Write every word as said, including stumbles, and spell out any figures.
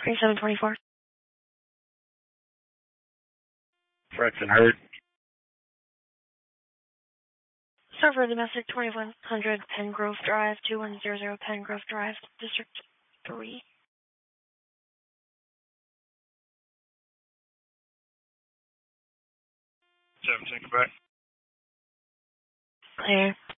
twenty-seven twenty-four. Fredson Hurd. Server domestic twenty-one hundred Pengrove Drive, two one zero zero Pengrove Drive, District three. seventeen Quebec. Clear.